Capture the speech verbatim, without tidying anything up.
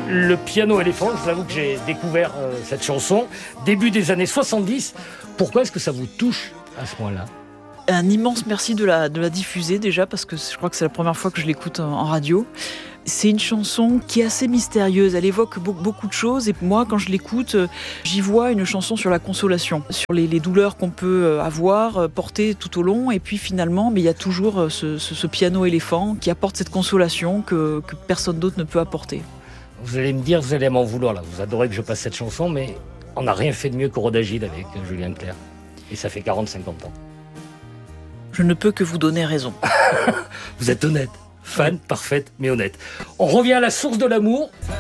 Le piano éléphant, je vous avoue que j'ai découvert euh, cette chanson début des années soixante-dix. Pourquoi est-ce que ça vous touche à ce point-là ? Un immense merci de la, de la diffuser déjà, parce que je crois que c'est la première fois que je l'écoute en, en radio. C'est une chanson qui est assez mystérieuse, elle évoque be- beaucoup de choses et moi quand je l'écoute, j'y vois une chanson sur la consolation, sur les, les douleurs qu'on peut avoir, porter tout au long et puis finalement mais il y a toujours ce, ce, ce piano éléphant qui apporte cette consolation que, que personne d'autre ne peut apporter. Vous allez me dire, vous allez m'en vouloir là, vous adorez que je passe cette chanson, mais on n'a rien fait de mieux qu'Eurodagile avec Julien Clerc. Et ça fait quarante à cinquante ans. Je ne peux que vous donner raison. Vous êtes honnête. Fan, parfaite, mais honnête. On revient à la source de l'amour.